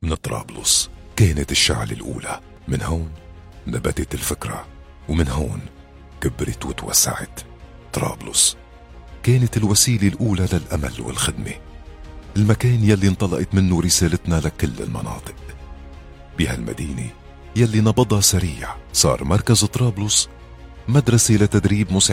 من طرابلس كانت الشعلة الأولى. من هون نبتت الفكرة، ومن هون كبرت وتوسعت. طرابلس كانت الوسيلة الأولى للأمل والخدمة، المكان يلي انطلقت منه رسالتنا لكل المناطق. بهالمدينة يلي نبضها سريع صار مركز طرابلس مدرسة لتدريب مساعدين